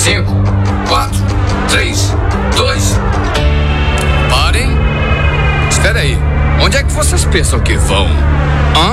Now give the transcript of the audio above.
5, 4, 3, 2. Parem. Espera aí. Onde é que vocês pensam que vão? Hã?